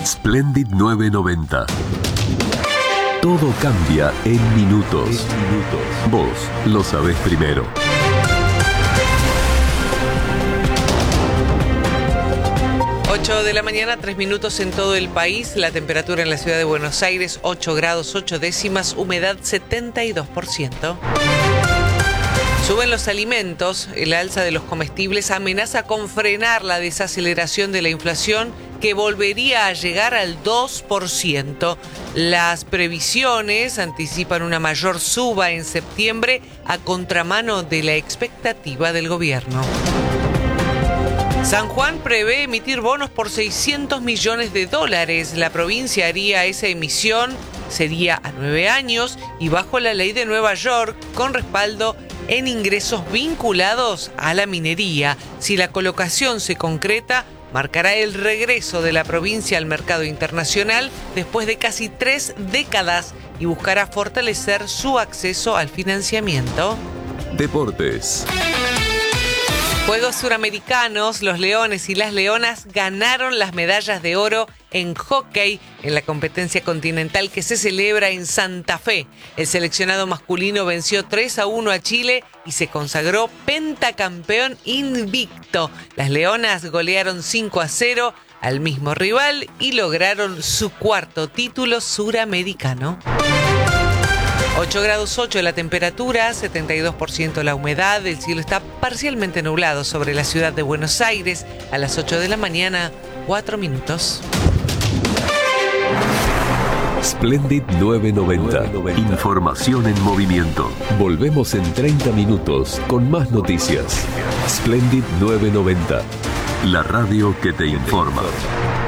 Splendid 990. Todo cambia en minutos. Vos lo sabés primero. 8 de la mañana, 3 minutos en todo el país. La temperatura en la ciudad de Buenos Aires, 8 grados 8 décimas, humedad 72%. Suben los alimentos, el alza de los comestibles amenaza con frenar la desaceleración de la inflación que volvería a llegar al 2%. Las previsiones anticipan una mayor suba en septiembre a contramano de la expectativa del gobierno. San Juan prevé emitir bonos por $600 millones. La provincia haría esa emisión, sería a 9 años y bajo la ley de Nueva York, con respaldo en ingresos vinculados a la minería. Si la colocación se concreta, marcará el regreso de la provincia al mercado internacional después de casi 3 décadas y buscará fortalecer su acceso al financiamiento. Deportes. Juegos Suramericanos, los Leones y las Leonas ganaron las medallas de oro en hockey en la competencia continental que se celebra en Santa Fe. El seleccionado masculino venció 3-1 a Chile y se consagró pentacampeón invicto. Las Leonas golearon 5-0 al mismo rival y lograron su cuarto título suramericano. 8 grados 8 la temperatura, 72% la humedad, el cielo está parcialmente nublado sobre la ciudad de Buenos Aires. A las 8 de la mañana, 4 minutos. Splendid 990. Información en movimiento. Volvemos en 30 minutos con más noticias. Splendid 990. La radio que te informa.